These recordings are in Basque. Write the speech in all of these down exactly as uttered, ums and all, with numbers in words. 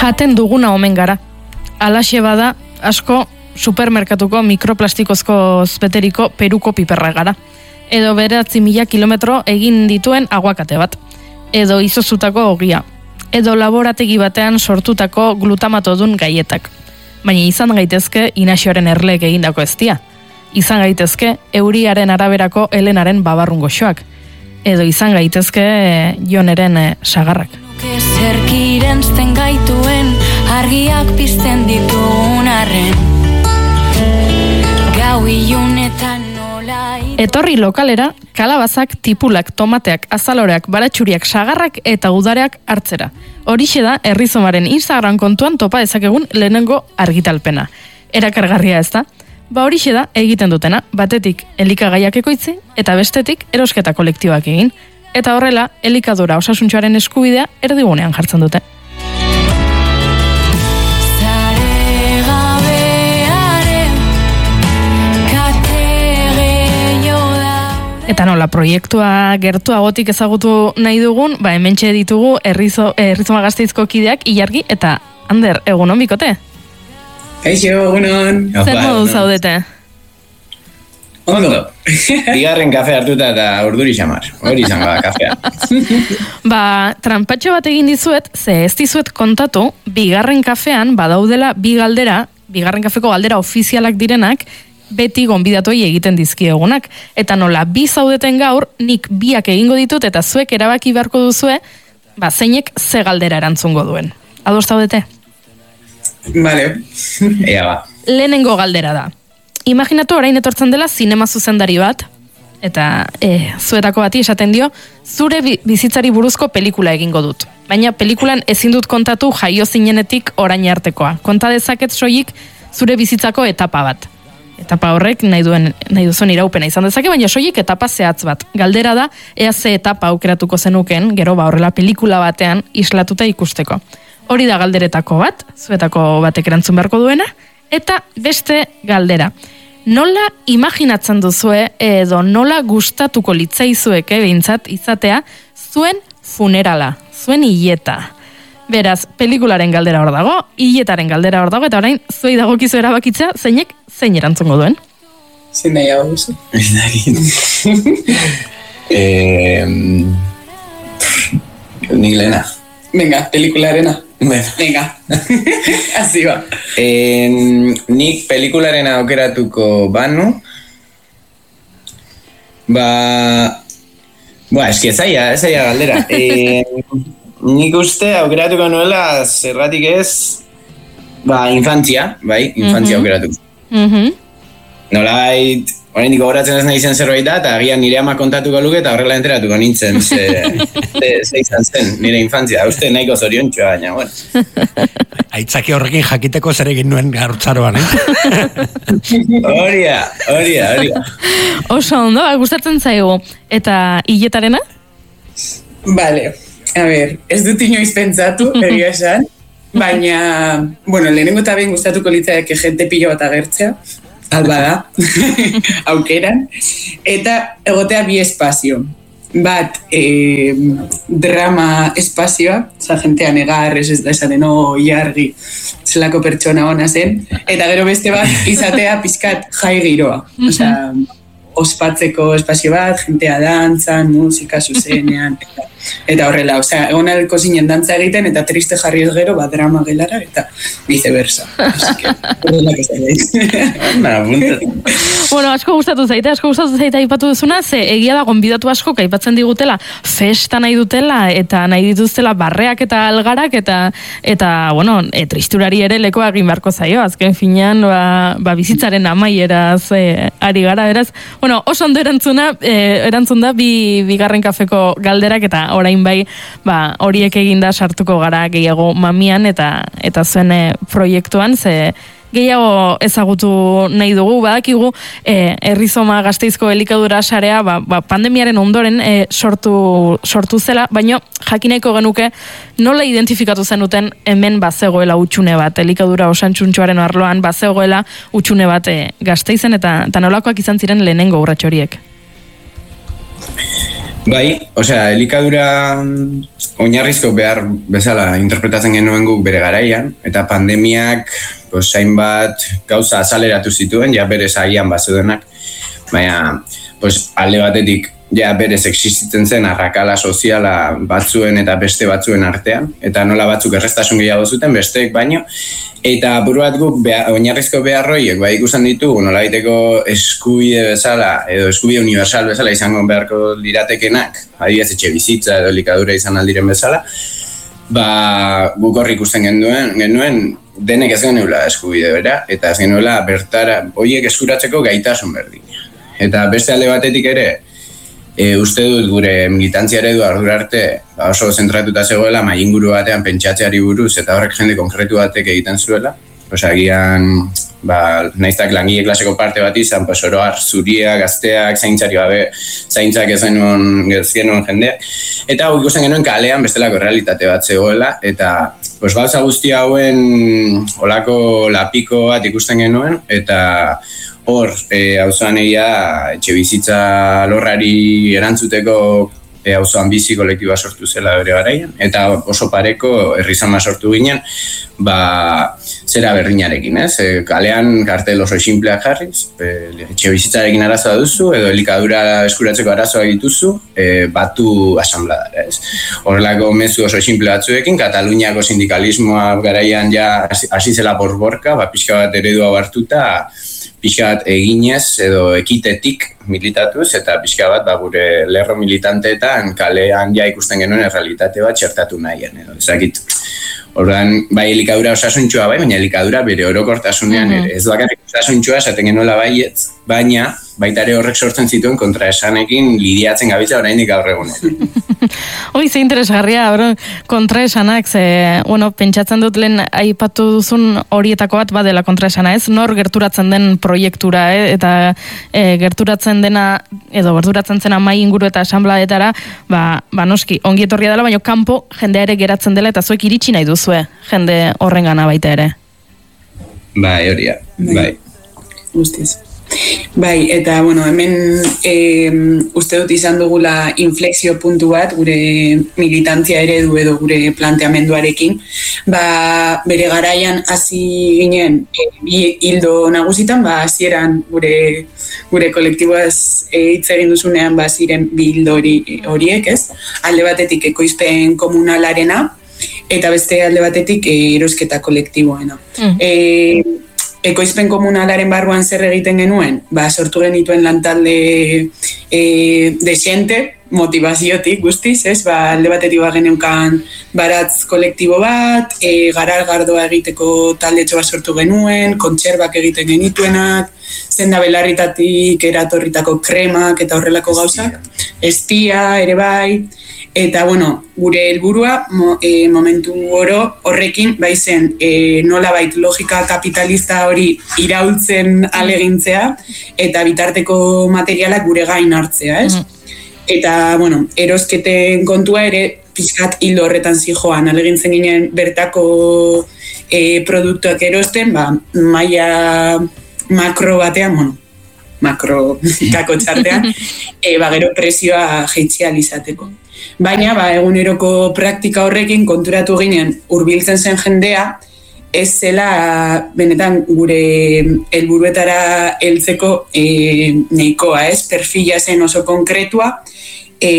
Jaten duguna omen gara. Alaxe bada, asko supermerkatuko mikroplastikozko beteriko Peruko piperra gara. Edo beratzi mila kilometro egin dituen aguakate bat. Edo izozutako ogia. Edo laborategi batean sortutako glutamatodun gaietak. Baina izan gaitezke Inaxioaren erleek egindako eztia. Izan gaitezke euriaren araberako Helenaren babarrun goxoak. Edo izan gaitezke Joneren sagarrak. Zerkiren zen gaituen argiak pizten ditun arren. Gau ilunetan nola... Etorri lokalera, kalabazak, tipulak, tomateak, azaloreak, baratxuriak, sagarrak eta udareak hartzera. Horixe da Errizomaren Instagram kontuan topa dezakegun lehenengo argitalpena. Erakargarria ez da? Ba horixe da egiten dutena, batetik elikagaiak ekoitzi eta bestetik erosketa kolektiboak egin. Eta horrela, elikadura osasuntxoaren eskubidea erdigunean jartzen dute. Eta nola, proiektua gertuagotik ezagutu nahi dugun, ba hementxe ditugu Errizo, Errizoma Gasteizko kideak Ilargi eta Ander, egunon bikote? Kaixo, egunon. Zer modu zaudete? Ondo, bigarren kafe hartuta eta urduri xamar, hori izango da kafea. Ba, trampatxo bat egin dizuet, ze ez dizuet kontatu, bigarren kafean badaudela bi galdera, bigarren kafeko galdera ofizialak direnak, beti gonbidatuei egiten dizkiegunak. Eta nola, bi zaudeten gaur, nik biak egingo ditut eta zuek erabaki beharko duzue, ba, zeinek ze galdera erantzungo duen. Ados zaudete? Vale, ea ba. Lehenengo galdera da. Imaginatu orain etortzen dela zinema zuzendari bat, eta e, zuetako bati esaten dio, zure bizitzari buruzko pelikula egingo dut. Baina pelikulan ezin dut kontatu jaio zinenetik orain artekoa. Konta dezaket soilik zure bizitzako etapa bat. Etapa horrek nahi duen nahi duzuen iraupena izan dezake, baina soilik etapa zehatz bat. Galdera da, ea ze etapa aukeratuko zenuken, gero ba horrela pelikula batean islatuta ikusteko. Hori da galderetako bat, zuetako batek erantzun beharko duena, eta beste galdera. Nola imaginatzen duzue edo nola gustatuko litzaizueke behintzat izatea zuen funerala, zuen hileta. Beraz, pelikularen galdera hor dago, hiletaren galdera hor dago, eta orain zuei dagokizu erabakitzea zeinek zein erantzungo duen. Zein nahi hau duzu? Ez dakit. Nik lehena. Venga, pelikularena. Bueno. Venga, así va. Eh, nik pelikularena aukeratuko banu. Ba... Ba, eski ez zaila, ez zaila galdera. Eh, nik uste aukeratuko nuela zergatik ez... Ba, infantzia, bai, infantzia mm-hmm. aukeratuko. Mhm. Nolait, oraindik gogoratzen ez nahi zen zerbait da, eta agian nire ama kontatuko luke eta horrela enteratuko nintzen, ze, ze, ze izan zen nire infantzia. Uste nahiko zoriontxoa, baina, bueno. Aitzaki horrekin jakiteko zer egin nuen gartzaroan, eh? Horia, horia, horia. Oso ondo, gustatzen zaigu. Eta hiletarena? Vale, a ver, ez dut inoiz pentsatu, egia esan, baina, bueno, lehenengo eta behin gustatuko litzaeke jente pilo bat agertzea, alba da, aukeran, eta egotea bi espazio. Bat, eh, drama espazioa, oza, jentea negar, ez da esaten, no, Ilargi, zelako pertsona ona zen, eta gero beste bat, izatea pizkat jai giroa, oza, ospatzeko espazio bat, jentea dantzan, musika zuzenean, eta, eta horrela, osea, egon alko zinen dantza egiten, eta triste jarri ez gero, bat drama gelara, eta viceversa. Así que, horrelak ez da. Bueno, asko gustatu zaite, asko gustatu zaite aipatu duzuna, ze egia da gonbidatu asko aipatzen digutela, festa nahi dutela, eta nahi dituztela barreak eta algarak, eta, eta bueno, e, tristurari ere lekoa egin beharko zaio, azken finean, ba, ba bizitzaren amaieraz e, ari gara, beraz, bueno, oso ondo erantzuna, e, erantzun da bi bigarren kafeko galderak, eta orain bai, ba, horiek eginda sartuko gara gehiago mamian eta eta zuen e, proiektuan, ze gehiago ezagutu nahi dugu, badakigu e, Errizoma Gasteizko elikadura sarea ba, ba, pandemiaren ondoren e, sortu, sortu zela, baina jakineko genuke nola identifikatu zenuten hemen bazegoela utxune bat, elikadura osantxuntxoaren arloan bazegoela utxune bat e, Gasteizen, eta, eta nolakoak izan ziren lehenengo urrats horiek? Bai, osea, elikadura oinarrizko behar bezala interpretatzen genuen guk bere garaian, eta pandemiak pues, hainbat gauza azaleratu zituen, ja berez agian bazeudenak, baina pues, alde batetik ja berez existitzen zen arrakala soziala batzuen eta beste batzuen artean, eta nola batzuk errestasun gehiago zuten, besteek baino, eta buru bat guk beha, oinarrizko beharroiek bai ikusten ditugu nolabaiteko eskubide bezala edo eskubide universal bezala izango beharko liratekenak, adibidez etxe bizitza edo elikadura izan aldiren bezala, ba guk hor ikusten genuen, genuen denek ez genuela eskubide bera, eta ez genuela bertara horiek eskuratzeko gaitasun berdina. Eta beste alde batetik ere, E, uste dut gure militantzia eredu ardura arte ba oso zentratuta zegoela mai inguru batean pentsatzeari buruz eta horrek jende konkretu batek egiten zuela. Osea, agian ba, naiztak langile klaseko parte bat izan, pues, oroar zuria, gazteak, zaintzari gabe, zaintzak ez genuen jendeak. Eta hau ikusten genuen kalean bestelako realitate bat zegoela, eta pues, gauza guzti hauen olako lapiko bat ikusten genuen, eta hor, e, auzoan egia, etxe bizitza lorrari erantzuteko e, auzoan bizi kolektiba sortu zela bere garaian, eta oso pareko herrizama sortu ginen, ba, zera berdinarekin, ez? E, kalean kartel oso sinpleak jarriz, e, etxe bizitzarekin arazoa duzu, edo elikadura eskuratzeko arazoa dituzu, e, batu asanbladara, ez? Horrelako mezu oso simple batzuekin, Kataluniako sindikalismoa garaian ja hasi zela borborka, ba, pixka bat eredua hartuta, pixka bat eginez edo ekitetik militatuz eta pixka bat ba, gure lerro militanteetan kalean ja ikusten genuen errealitate bat txertatu nahian edo ezakit. Orduan, bai elikadura osasuntxua bai, baina elikadura bere orokortasunean ere. Ez bakarrik osasuntxua esaten genuela baietz, baina baita ere horrek sortzen zituen kontraesanekin lidiatzen gabitza oraindik gaur egunean. Hoi, ze interesgarria, bro, kontraesanak, ze, bueno, pentsatzen dut lehen aipatu duzun horietako bat badela kontraesana, ez? Nor gerturatzen den proiektura, eh? Eta e, gerturatzen dena, edo gerturatzen zena mai inguru eta asanbladetara, ba, ba noski, ongi etorria dela, baina kanpo jendea ere geratzen dela, eta zuek iritsi nahi duzue, jende horrengana baita ere. Bai, horia, bai. Guztiz. Bai, eta, bueno, hemen e, uste dut izan dugula inflexio puntu bat gure militantzia eredu edo gure planteamenduarekin. Ba, bere garaian hasi ginen e, bi hildo nagusitan, ba, hasieran gure, gure kolektiboaz hitz egin duzunean ba, ziren bi hildo hori, horiek, ez? Alde batetik ekoizpen komunalarena, eta beste alde batetik e, erosketa kolektiboena. Mm. E, Ekoizpen komunalaren barruan zer egiten genuen, ba, sortu genituen lantalde e, desente, motivaziotik guztiz, ez? Ba, alde batetik ba geneukan baratz kolektibo bat, e, garar gardoa egiteko taldetxo bat sortu genuen, kontserbak egiten genituenak, zenda belarritatik eratorritako kremak eta horrelako gauzak, estia ere bai, eta, bueno, gure helburua mo, e, momentu oro horrekin baizen e, nolabait logika kapitalista hori iraultzen alegintzea eta bitarteko materialak gure gain hartzea, ez? Mm. Eta, bueno, erosketen kontua ere pixkat hildo horretan zijoan, alegintzen ginen bertako e, produktuak erosten, ba, maila makro batean, bueno, makro kako txartean, e, ba, gero presioa jeitzial izateko. Baina, ba, eguneroko praktika horrekin konturatu ginen hurbiltzen zen jendea, ez zela benetan gure helburuetara heltzeko e, nahikoa, ez? Perfila zen oso konkretua, e,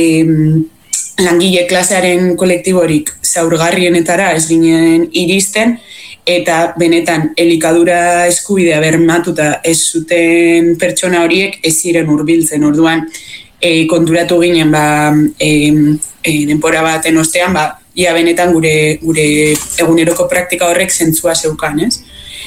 langile klasearen kolektiborik zaurgarrienetara ez ginen iristen, eta benetan elikadura eskubidea bermatuta ez zuten pertsona horiek ez ziren hurbiltzen. Orduan, e, konturatu ginen ba, e, e, denpora baten ostean, ba, ia benetan gure, gure eguneroko praktika horrek zentzua zeukan, ez?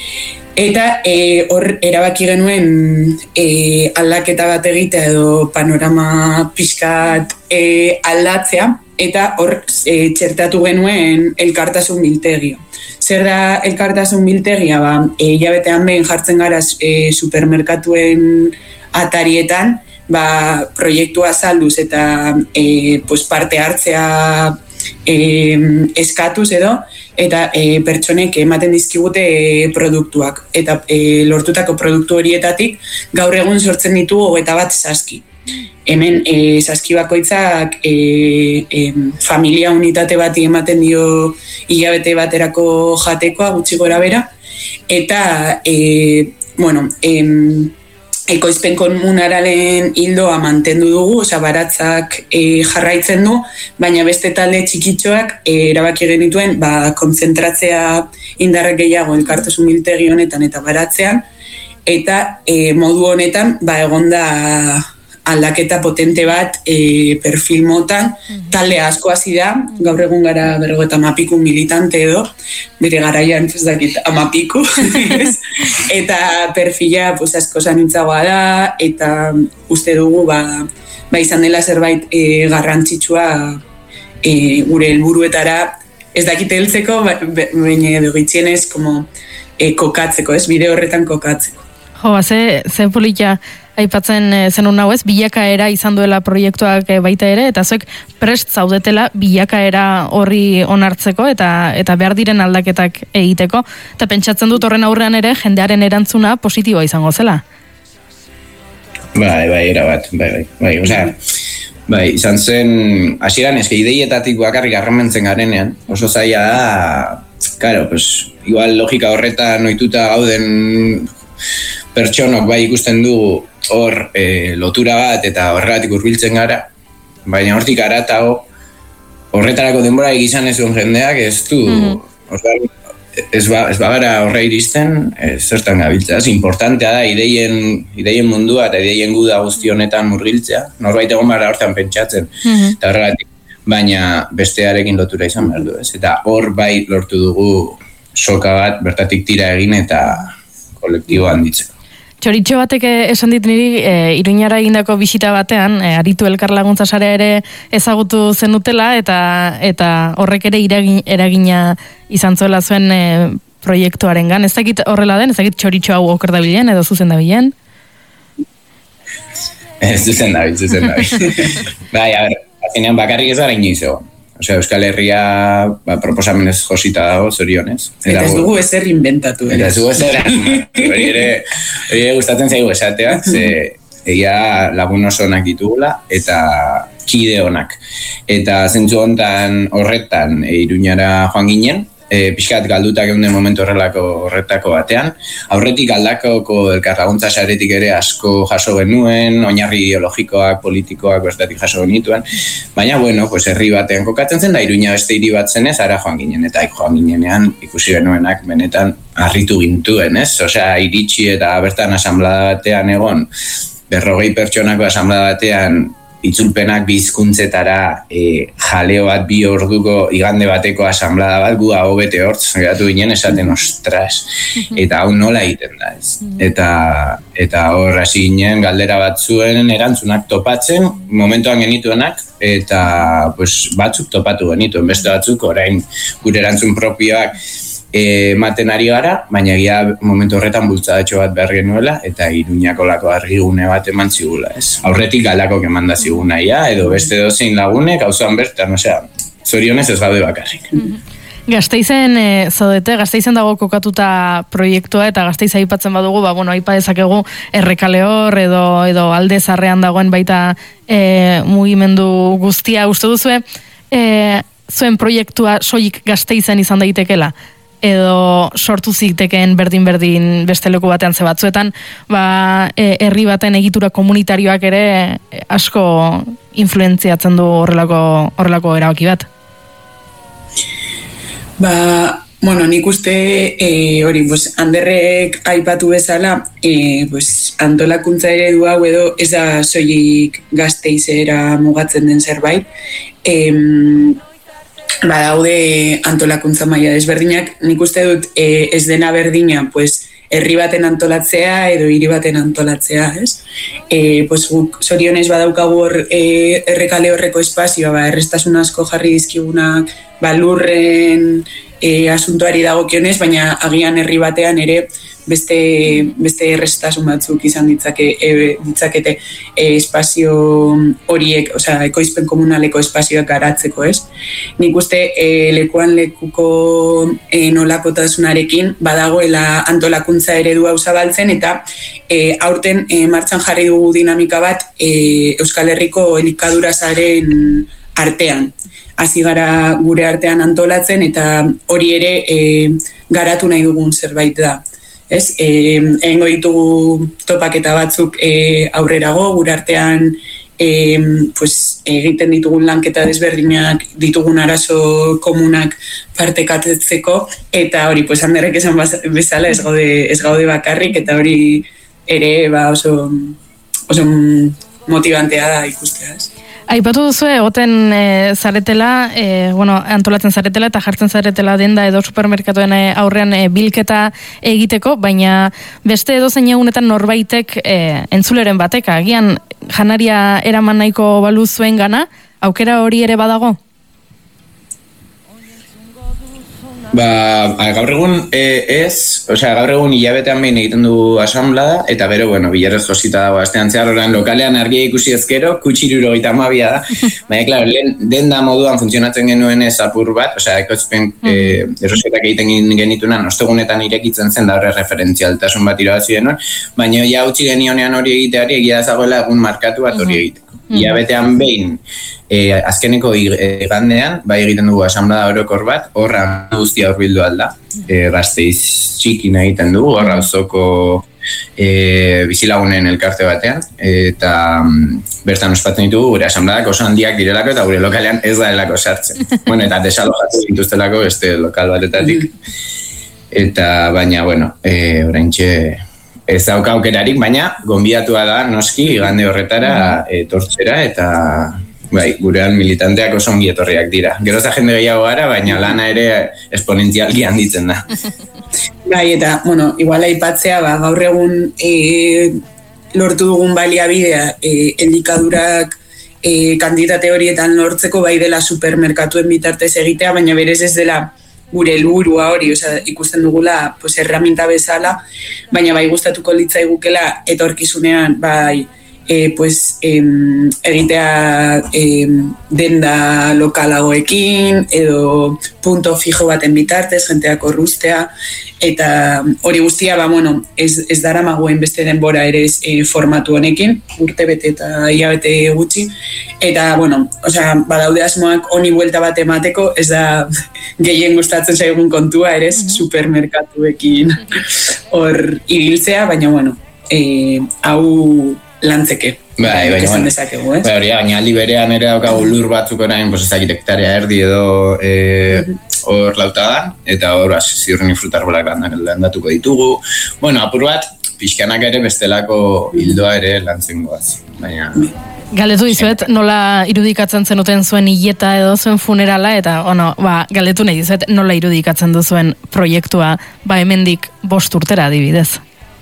Eta e, hor erabaki genuen e, aldaketa bat egitea edo panorama pixkat e, aldatzea, eta hor e, txertatu genuen elkartasun biltegia. Zer da elkartasun biltegia? Ba, e, jabetean behin jartzen gara e, supermerkatuen atarietan, ba, proiektua azalduz eta e, pues, parte hartzea e, eskatuz edo, eta e, pertsonek ematen dizkigute e, produktuak. Eta e, lortutako produktu horietatik gaur egun sortzen ditugu hogeita bat saski. hemen e, saskibakoitzak e, e, familia unitate bati ematen dio hilabete baterako jatekoa gutxi gora bera, eta e, bueno, em, ekoizpen komunaralen hildoa mantendu dugu, osea baratzak e, jarraitzen du, baina beste talde txikitxoak e, erabaki genituen ba, kontzentratzea indarrak gehiago elkartasun biltegi honetan eta baratzean, eta e, modu honetan ba, egonda aldaketa potente bat e, perfil motan, talde asko hasi da, gaur egun gara berrogeita amapiku militante edo, bere garaian ez dakit amapiku, eta perfila pues, asko zanitzagoa da, eta uste dugu ba, ba izan dela zerbait e, garrantzitsua e, gure helburuetara, ez dakit heltzeko, baina edo gitxienez como, e, kokatzeko, ez, bide horretan kokatzeko. Jo, ze, ze politia aipatzen zenun hau ez, bilakaera izan duela proiektuak baita ere, eta zuek prest zaudetela bilakaera horri onartzeko eta eta behar diren aldaketak egiteko, eta pentsatzen dut horren aurrean ere jendearen erantzuna positiboa izango zela. Bai, bai, erabat, bai, bai, bai, osea, bai, izan zen, hasieran eske ideietatik bakarrik arramentzen garenean, oso zaila da, claro, pues, igual logika horretan ohituta gauden pertsonok bai ikusten dugu hor e, lotura bat eta horregatik hurbiltzen gara, baina hortik haratago horretarako denbora egizan ez duen jendeak ez du, mm-hmm. Osea, ez, ba, ez bagara horre iristen, ez zertan gabiltza, ez importantea da ideien, ideien mundua eta ideien guda guzti honetan murgiltzea, norbait egon bara hortan pentsatzen, mm-hmm. eta horregatik, baina bestearekin lotura izan behar du, ez? Eta hor bai lortu dugu soka bat bertatik tira egin eta kolektibo handitzeko. Txoritxo batek esan dit niri e, Iruñara egindako bisita batean, e, aritu elkar laguntza sarea ere ezagutu zenutela eta eta horrek ere iragin, eragina izan zuela zuen e, proiektuarengan. Ez dakit horrela den, ez dakit txoritxo hau oker dabilen edo zuzen dabilen? Ez zuzen dabil, zuzen dabil. Bai, a ber, azinean bakarrik ez gara inoiz egon. Osea, Euskal Herria ba, proposamenez josita dago, zorionez. Eta ez dugu ezer inventatu. Eta ez dugu ezer, hori ere, hori ere gustatzen zaigu esatea, ze egia lagun oso onak ditugula, eta kide onak. Eta zentzu hontan horretan e, Iruñara joan ginen, e, pixkat galdutak egun den momentu horrelako horretako batean. Aurretik aldakoko elkarlaguntza saretik ere asko jaso genuen, oinarri ideologikoak, politikoak bertatik jaso genituen. Baina, bueno, pues herri batean kokatzen zen, da Iruña beste hiri bat zenez, ara joan ginen, eta joan ginenean ikusi genuenak benetan harritu gintuen, ez? Osea, iritsi eta bertan asamblada batean egon, berrogei pertsonako asamblada batean, itzulpenak bi hizkuntzetara e, jaleo bat bi orduko igande bateko asamblada bat gu hau bete hortz, geratu ginen esaten ostras, eta hau nola egiten da ez. Eta, eta hor hasi ginen galdera batzuen erantzunak topatzen, momentuan genituenak, eta pues, batzuk topatu genituen, beste batzuk orain gure erantzun propioak ematen ari gara, baina egia momentu horretan bultzadatxo bat behar genuela eta Iruñako lako argigune bat eman zigula, ez? Aurretik galdakok eman da ziguna, ja, edo beste dozein lagunek, hauzoan bertan, osea, zorionez ez gaude bakarrik. Gasteizen e, zaudete, Gasteizen dago kokatuta proiektua eta Gasteiz aipatzen badugu, ba, bueno, aipa dezakegu Errekaleor edo, edo alde zarrean dagoen baita e, mugimendu guztia, uste duzue, e, zuen proiektua soilik Gasteizen izan daitekela? Edo sortu zitekeen berdin-berdin beste leku batean ze batzuetan, ba, e, herri baten egitura komunitarioak ere asko influentziatzen du horrelako, horrelako erabaki bat. Ba, bueno, nik uste e, hori, pues, Anderrek aipatu bezala, e, pues, antolakuntza eredu hau edo ez da soilik Gasteizera mugatzen den zerbait. E, Badaude antolakuntza maila desberdinak, nik uste dut e, ez dena berdina, pues, herri baten antolatzea edo hiri baten antolatzea, ez? E, pues, guk zorionez badaukagu hor e, Errekale horreko espazioa, ba, errestasun asko jarri dizkigunak, ba, lurren e, asuntoari dagokionez, baina agian herri batean ere beste, beste errestasun batzuk izan ditzake, e, ditzakete e, espazio horiek, osea, ekoizpen komunaleko espazioak garatzeko, ez? Nik uste e, lekuan lekuko e, nolakotasunarekin badagoela antolakuntza eredu hau zabaltzen, eta e, aurten e, martxan jarri dugu dinamika bat e, Euskal Herriko elikadura zaren artean. Hasi gara gure artean antolatzen, eta hori ere e, garatu nahi dugun zerbait da. Ez? E, egingo ditugu topaketa batzuk e, aurrerago, gure artean e, pues, egiten ditugun lanketa desberdinak, ditugun arazo komunak partekatzeko, eta hori, pues, Anderrek esan bezala ez gaude, ez gaude bakarrik, eta hori ere ba, oso, oso motibantea da ikustea. Ez? Aipatu duzu egoten e, zaretela, e, bueno, antolatzen zaretela eta jartzen zaretela denda edo supermerkatuen aurrean e, bilketa egiteko, baina beste edo zein egunetan norbaitek e, entzuleren batek, agian janaria eraman nahiko balu zuen gana, aukera hori ere badago? Ba, gaur egun e, ez, osea, gaur egun hilabetean behin egiten du asamblada, eta bero, bueno, bilarrez josita dago astean zehar, orain lokalean argia ikusi ezkero, kutsiruro gita amabia da, baina, klaro, lehen denda moduan funtzionatzen genuen ez apur bat, osea, ekoizpen mm. e, erosketak egiten genitunan, ostegunetan irekitzen zen da horre referentzialtasun bat irabazi genuen, baina ja utzi genionean hori egiteari egia zagoela egun markatu bat hori egiteko. Hilabetean behin, e, azkeneko igandean, bai egiten dugu asamblada orokor bat, horra guztia horbildu alda, e, Gasteiz txikin egiten dugu, horra auzoko e, bizilagunen elkarte batean, eta mm, bertan ospatzen ditugu gure asamladak oso handiak direlako eta gure lokalean ez da delako sartzen. Bueno, eta desalojatu dituztelako beste lokal batetatik. Eta baina, bueno, e, oraintxe ez dauka aukerarik, baina gonbidatua da noski igande horretara etortzera eta bai, gurean militanteak oso ongi etorriak dira. Gero za jende gehiago gara, baina lana ere esponentzialki handitzen da. Bai, eta, bueno, igual aipatzea, ba, gaur egun e, lortu dugun baliabidea e, elikadurak e, kantitate horietan lortzeko bai dela supermerkatuen bitartez egitea, baina berez ez dela gure helburua hori, osea, ikusten dugula pues, herramienta bezala, baina bai gustatuko litzaigukela etorkizunean bai e, pues, em, egitea em, denda lokalagoekin edo punto fijo baten bitartez, jenteak orruztea, eta hori guztia, ba, bueno, ez, ez dara maguen beste denbora ere ez, e, formatu honekin, urte bete eta hilabete gutxi, eta, bueno, osea, badaude asmoak honi buelta bat emateko, ez da gehien gustatzen zaigun kontua ere ez, supermerkatuekin hor ibiltzea, baina, bueno, e, hau lantzeke. Bai, baina, bueno, dezakegu, eh? Bai, hori, baina aldi berean ere daukagu lur batzuk orain, pues, ez dakit hektaria erdi edo hor e, lautadan, eta hor, ziurren frutarbolak landatuko ditugu. Bueno, apur bat, pixkanak ere bestelako hildoa ere lantzen goaz. Baina... Galdetu dizuet, nola irudikatzen zenuten zuen hileta edo zuen funerala, eta, ono, ba, galdetu nahi dizuet, nola irudikatzen duzuen proiektua, ba, hemendik bost urtera adibidez.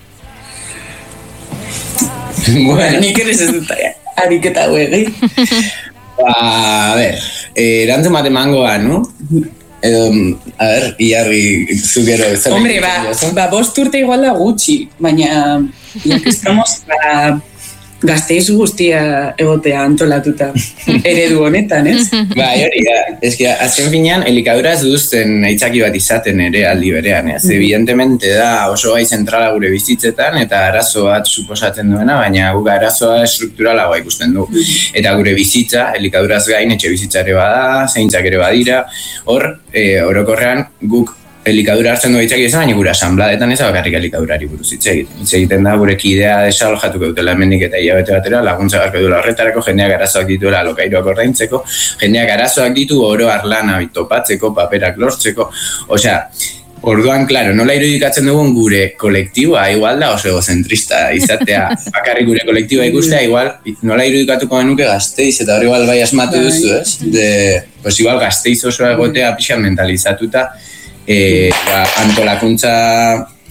Bueno, nik ere ez dut ariketa huegi. Ba, a ber, erantzun bat emangoa, no? Edo, a ber, iarri zukero. Hombre, ba, ba, bost urte igual da gutxi, baina estamos ba, Gasteiz guztia egotea antolatuta eredu honetan, ez? Bai, hori da. Ez que, azken finean, elikaduraz duzten aitzaki bat izaten ere aldi berean, ez? Mm. Evidentemente da oso gai zentrala gure bizitzetan, eta arazo bat suposatzen duena, baina guk arazoa estrukturalagoa ikusten du. Mm. Eta gure bizitza, elikaduraz gain, etxe bizitzare bada, zeintzak ere badira, hor, e, orokorrean guk elikadura hartzen du hitzak izan, baina gure asambladetan ez bakarrik elikadurari buruz hitz egiten. Hitz egiten da gure kidea desalojatuko dutela hemendik eta hilabete batera, laguntza garko duela horretarako, jendeak arazoak dituela lokairoak ordaintzeko, jendeak arazoak ditu oro arlana topatzeko, paperak lortzeko, osea, orduan, klaro, nola irudikatzen dugun gure kolektiboa, igual da oso egozentrista izatea, bakarrik gure kolektiboa ikustea, igual, nola irudikatuko genuke Gasteiz, eta hori igual bai asmatu duzu, ez? De, pues igual Gasteiz osoa egotea pixan mentalizatuta, E, ba, antolakuntza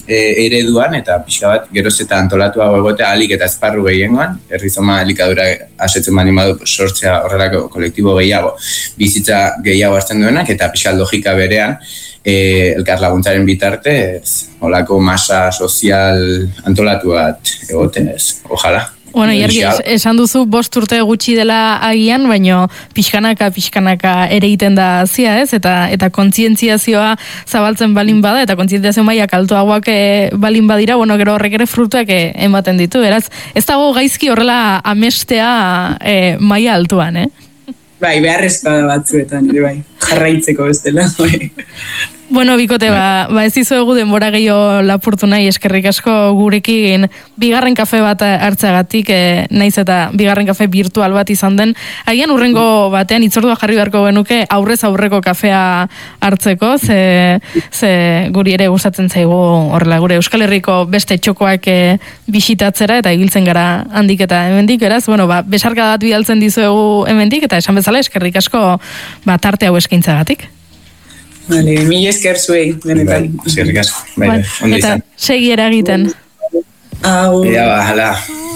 e, ereduan, eta pixka bat, geroz eta antolatua egotea alik eta esparru gehiengoan, errizoma elikadura asetzen bani badu sortzea horrelako kolektibo gehiago, bizitza gehiago hartzen duenak, eta pixka logika berean, e, elkar laguntzaren bitartez, holako masa sozial antolatu bat egoten ez, ojala. Bueno, Iargi, esan duzu bost urte gutxi dela agian, baino pixkanaka, pixkanaka ere egiten da zia, ez? Eta eta kontzientziazioa zabaltzen balin bada, eta kontzientziazio mailak altuagoak e, balin badira, bueno, gero horrek ere frutuak e, ematen ditu, beraz, ez dago gaizki horrela amestea e, maila altuan, eh? Bai, beharrezkoa da batzuetan, ere bai, jarraitzeko bestela, bai. Bueno, bikote, ba, ba ez dizuegu denbora gehiago lapurtu nahi, eskerrik asko gurekin bigarren kafe bat hartzagatik, e, naiz eta bigarren kafe virtual bat izan den. Agian urrengo batean itzordua jarri beharko genuke aurrez aurreko kafea hartzeko, ze, ze guri ere gustatzen zaigu horrela, gure Euskal Herriko beste txokoak e, bisitatzera eta ibiltzen gara handik eta hemendik, beraz, bueno, ba, besarka bat bidaltzen dizuegu hemendik, eta esan bezala eskerrik asko ba, tarte hau eskaintzagatik. Vale, mil esker zuei, benetan. Eskerrik asko, bai, ondo izan. Eta segi eragiten. Agur. Ja, ba, hala.